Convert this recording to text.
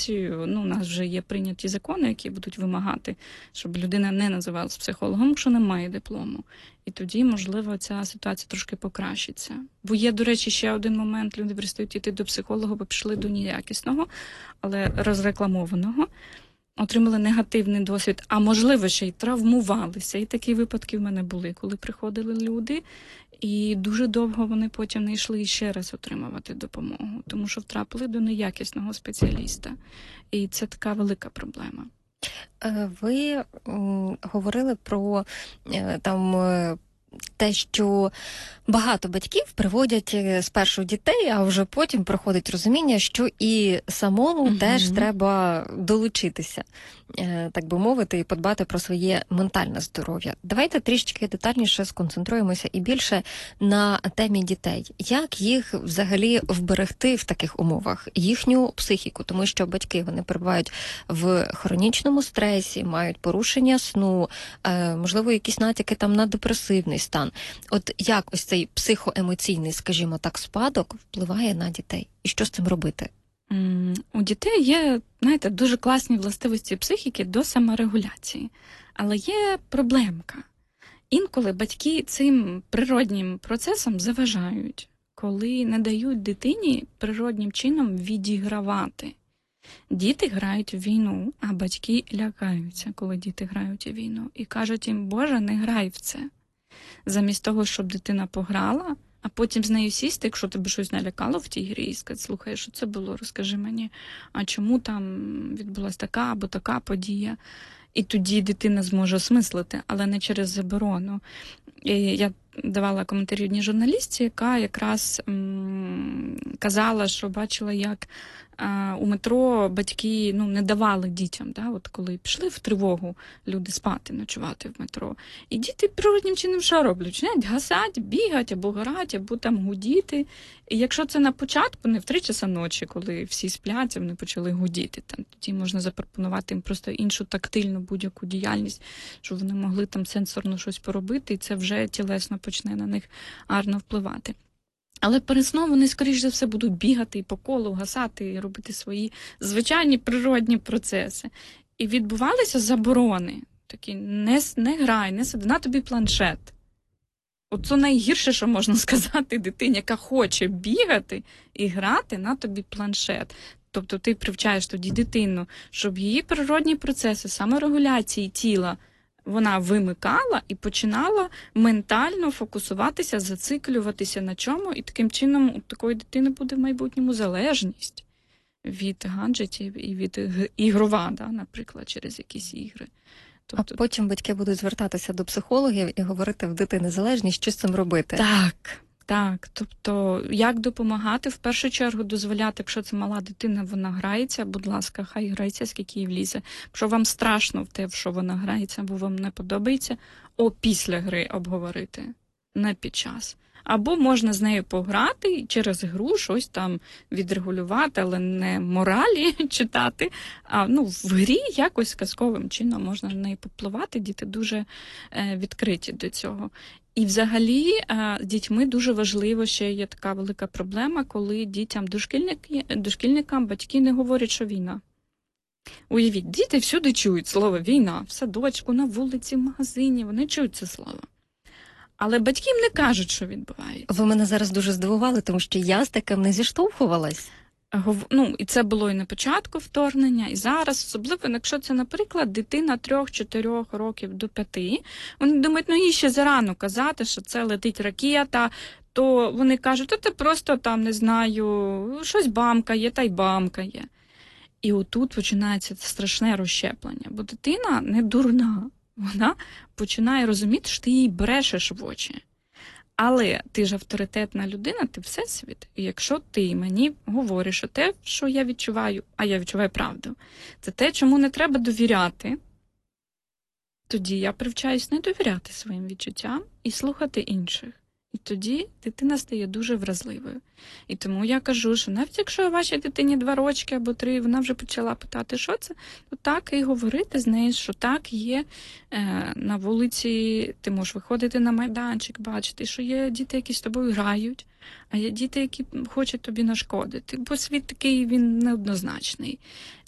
ситуацію, у нас вже є прийняті закони, які будуть вимагати, щоб людина не називалась психологом, якщо не має диплому. І тоді, можливо, ця ситуація трошки покращиться. Бо є, до речі, ще один момент, люди перестають йти до психолога, бо пішли до неякісного, але розрекламованого, отримали негативний досвід, а можливо, ще й травмувалися. І такі випадки в мене були, коли приходили люди, і дуже довго вони потім не йшли ще раз отримувати допомогу, тому що втрапили до неякісного спеціаліста. І це така велика проблема. Ви говорили про те, що багато батьків приводять спершу дітей, а вже потім приходить розуміння, що і самому теж треба долучитися, так би мовити, і подбати про своє ментальне здоров'я. Давайте трішечки детальніше сконцентруємося і більше на темі дітей. Як їх взагалі вберегти в таких умовах? Їхню психіку, тому що батьки, вони перебувають в хронічному стресі, мають порушення сну, можливо, якісь натяки там на депресивний стан. От як ось цей психоемоційний, скажімо так, спадок впливає на дітей? І що з цим робити? У дітей є, знаєте, дуже класні властивості психіки до саморегуляції. Але є проблемка. Інколи батьки цим природнім процесом заважають, коли не дають дитині природнім чином відігравати. Діти грають в війну, а батьки лякаються, коли діти грають у війну. І кажуть їм: Боже, не грай в це. Замість того, щоб дитина пограла, а потім з нею сісти, якщо тебе щось налякало в тій грі, і сказати: слухай, що це було, розкажи мені, а чому там відбулася така або така подія. І тоді дитина зможе осмислити, але не через заборону. І я давала коментарі одній журналістці, яка якраз казала, що бачила, як у метро батьки не давали дітям, от коли пішли в тривогу люди спати, ночувати в метро. І діти природнім чином що роблять? Починають гасати, бігати, або горати, або там гудіти. І якщо це на початку, не в 3 часа ночі, коли всі сплять, вони почали гудіти, тоді можна запропонувати їм просто іншу тактильну будь-яку діяльність, щоб вони могли там сенсорно щось поробити, і це вже тілесно почне на них гарно впливати. Але перед сном вони, скоріш за все, будуть бігати і по колу, гасати, і робити свої звичайні природні процеси. І відбувалися заборони. Такі: не грай, не сиди, на тобі планшет. Оце найгірше, що можна сказати дитині, яка хоче бігати і грати, на тобі планшет. Тобто ти привчаєш тоді дитину, щоб її природні процеси саморегуляції тіла вона вимикала і починала ментально фокусуватися, зациклюватися на чому, і таким чином у такої дитини буде в майбутньому залежність від гаджетів і від ігрова, наприклад, через якісь ігри. Тобто... А потім батьки будуть звертатися до психологів і говорити: в дитини залежність, що з цим робити? Так, тобто, як допомагати? В першу чергу дозволяти, якщо це мала дитина, вона грається, будь ласка, хай грається, скільки їй влізе. Якщо вам страшно в те, в що вона грається, або вам не подобається, після гри обговорити, не під час. Або можна з нею пограти і через гру щось там відрегулювати, але не моралі читати, а в грі якось казковим чином можна на неї попливати. Діти дуже відкриті до цього. І взагалі з дітьми дуже важливо, ще є така велика проблема, коли дітям, дошкільникам батьки не говорять, що війна. Уявіть, діти всюди чують слово «війна», в садочку, на вулиці, в магазині, вони чують це слово. Але батьки їм не кажуть, що відбувається. Ви мене зараз дуже здивували, тому що я з таким не зіштовхувалась. І це було і на початку вторгнення, і зараз, особливо, якщо це, наприклад, дитина 3-4 років до 5, вони думають, їй ще зарано казати, що це летить ракета, то вони кажуть, це просто там, не знаю, щось бамкає, та й бамкає. І отут починається страшне розщеплення, бо дитина не дурна, вона починає розуміти, що ти їй брешеш в очі. Але ти ж авторитетна людина, ти всесвіт. І якщо ти мені говориш те, що я відчуваю, а я відчуваю правду, це те, чому не треба довіряти, тоді я привчаюсь не довіряти своїм відчуттям і слухати інших. І тоді дитина стає дуже вразливою. І тому я кажу, що навіть якщо вашій дитині 2 рочки або 3, вона вже почала питати, що це, то так і говорити з нею, що так є на вулиці, ти можеш виходити на майданчик, бачити, що є діти, які з тобою грають, а є діти, які хочуть тобі нашкодити. Бо світ такий, він неоднозначний.